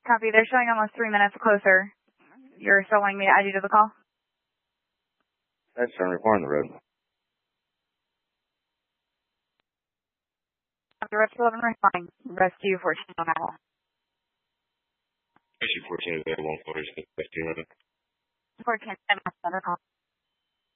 Copy. They're showing almost 3 minutes closer. You're still wanting me to add you to the call? That's turn report on the road. The rest 11 responding. Rescue 14 on that call. Rescue 14 is available on 14, 15 minutes. 14, 10 minutes on the call.